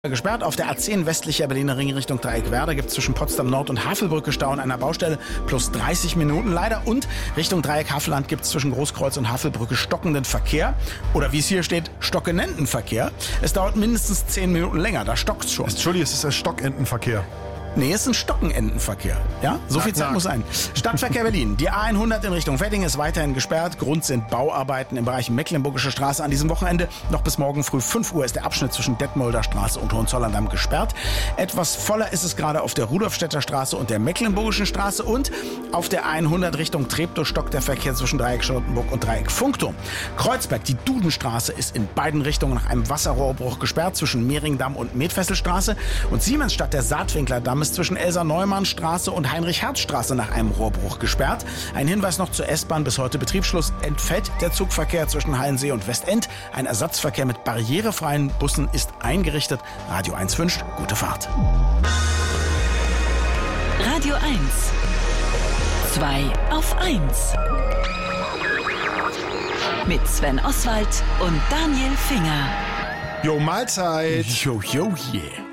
Gesperrt. Auf der A10 westlicher Berliner Ring Richtung Dreieckwerder gibt es zwischen Potsdam Nord und Havelbrücke Stau an einer Baustelle plus 30 Minuten leider. Und Richtung Dreieck Havelland gibt es zwischen Großkreuz und Havelbrücke stockenden Verkehr. Oder wie es hier steht, Stockenentenverkehr. Es dauert mindestens 10 Minuten länger, da stockt's schon. Entschuldigung, es ist ein Stockentenverkehr. Nee, es ist ein Stockenentenverkehr. Ja, so viel Zeit muss sein. Stadtverkehr Berlin. Die A100 in Richtung Wedding ist weiterhin gesperrt. Grund sind Bauarbeiten im Bereich Mecklenburgische Straße an diesem Wochenende. Noch bis morgen früh 5 Uhr ist der Abschnitt zwischen Detmolder Straße und Hohenzollern-Damm gesperrt. Etwas voller ist es gerade auf der Rudolfstädter Straße und der Mecklenburgischen Straße. Und auf der A100 Richtung Treptow stockt der Verkehr zwischen Dreieck Charlottenburg und Dreieck Funkturm. Kreuzberg, die Dudenstraße ist in beiden Richtungen nach einem Wasserrohrbruch gesperrt zwischen Mehringdamm und Metfesselstraße. Und Siemensstadt, der Saatwinklerdamm, ist zwischen Elsa-Neumann-Straße und Heinrich-Herz-Straße nach einem Rohrbruch gesperrt. Ein Hinweis noch zur S-Bahn, bis heute Betriebsschluss. Entfällt der Zugverkehr zwischen Hallensee und Westend. Ein Ersatzverkehr mit barrierefreien Bussen ist eingerichtet. Radio 1 wünscht gute Fahrt. Radio 1. 2 auf 1. Mit Sven Oswald und Daniel Finger. Jo, Mahlzeit. Jo, yeah.